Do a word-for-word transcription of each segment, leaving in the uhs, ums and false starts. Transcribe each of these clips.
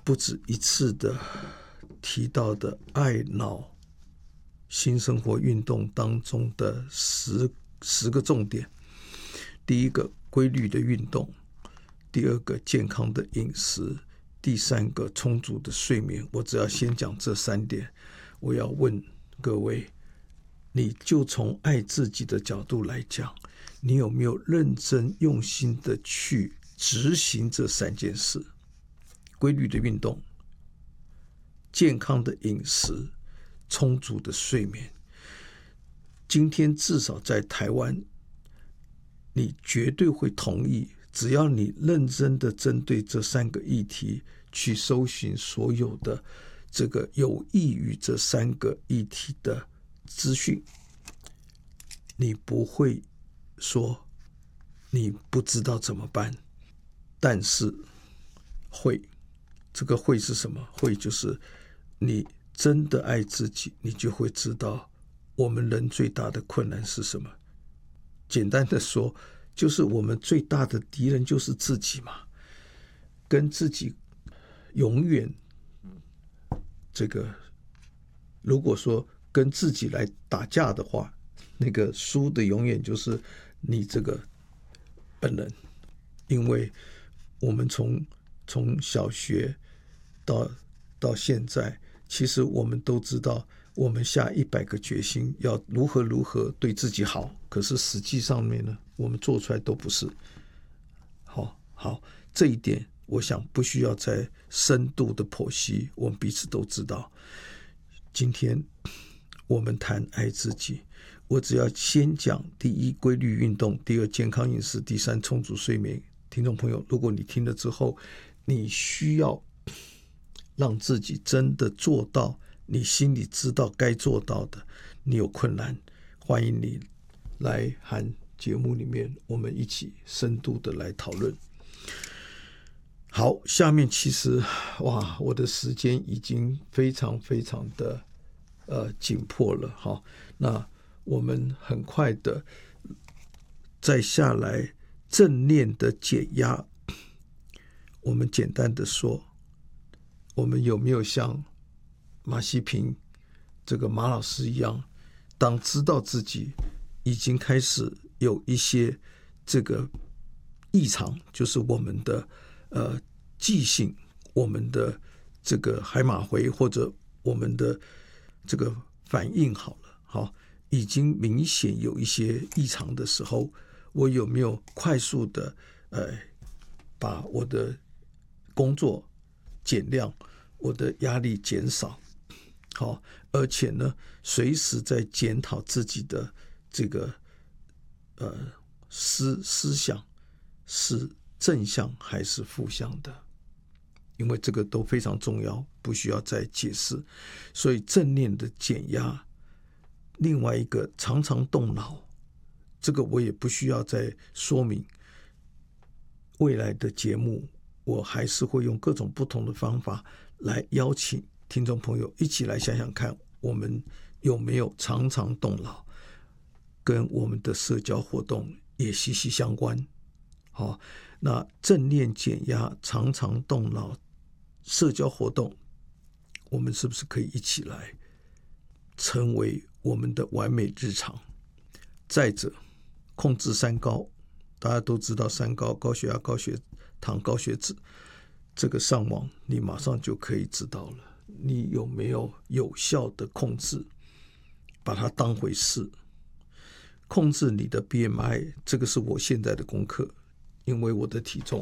不止一次的提到的爱脑新生活运动当中的十十个重点。第一个，规律的运动；第二个，健康的饮食；第三个，充足的睡眠。我只要先讲这三点，我要问各位，你就从爱自己的角度来讲，你有没有认真用心的去执行这三件事？规律的运动、健康的饮食、充足的睡眠。今天至少在台湾，你绝对会同意，只要你认真的针对这三个议题去搜寻所有的这个有益于这三个议题的资讯，你不会说你不知道怎么办，但是会，这个会是什么？会就是你真的爱自己，你就会知道我们人最大的困难是什么。简单的说，就是我们最大的敌人就是自己嘛，跟自己永远这个，如果说跟自己来打架的话，那个输的永远就是你这个本人。因为我们从从小学到到现在，其实我们都知道，我们下一百个决心要如何如何对自己好，可是实际上面呢，我们做出来都不是。好，好，这一点我想不需要再深度的剖析，我们彼此都知道。今天我们谈爱自己，我只要先讲第一，规律运动；第二，健康饮食；第三，充足睡眠。听众朋友，如果你听了之后，你需要让自己真的做到你心里知道该做到的，你有困难，欢迎你来和节目里面我们一起深度的来讨论。好，下面其实哇，我的时间已经非常非常的呃紧迫了。好，那我们很快的再下来正念的减压。我们简单的说，我们有没有像马西平这个马老师一样，当知道自己已经开始有一些这个异常，就是我们的呃记性，我们的这个海马回或者我们的这个反应好了，好，已经明显有一些异常的时候，我有没有快速的呃把我的工作减量，我的压力减少，好，而且呢，随时在检讨自己的这个呃思思想是正向还是负向的，因为这个都非常重要，不需要再解释。所以正念的减压，另外一个常常动脑，这个我也不需要再说明。未来的节目，我还是会用各种不同的方法来邀请听众朋友一起来想想看，我们有没有常常动脑，跟我们的社交活动也息息相关。好，那正念减压、常常动脑、社交活动，我们是不是可以一起来成为我们的完美日常？再者，控制三高，大家都知道三高：高血压、高血糖、高血脂。这个上网你马上就可以知道了，你有没有有效的控制，把它当回事。控制你的 B M I， 这个是我现在的功课，因为我的体重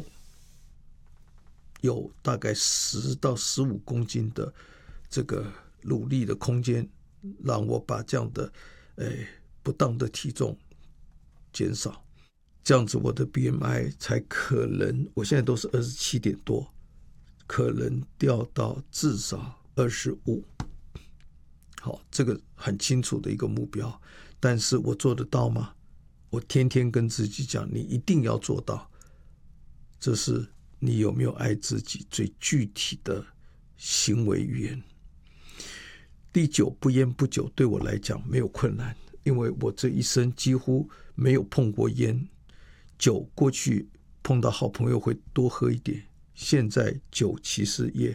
有大概十到十五公斤的这个努力的空间，让我把这样的诶不当的体重减少，这样子我的 B M I 才可能，我现在都是二十七点多，可能掉到至少二十五。好，这个很清楚的一个目标，但是我做得到吗？我天天跟自己讲，你一定要做到。这是你有没有爱自己最具体的行为语言。第九，不烟不酒，对我来讲没有困难，因为我这一生几乎没有碰过烟。酒过去碰到好朋友会多喝一点，现在酒其实也